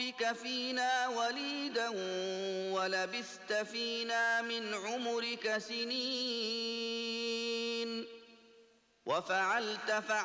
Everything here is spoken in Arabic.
ربك فينا وليدا ولبثت فينا من عمرك سنين وفعلت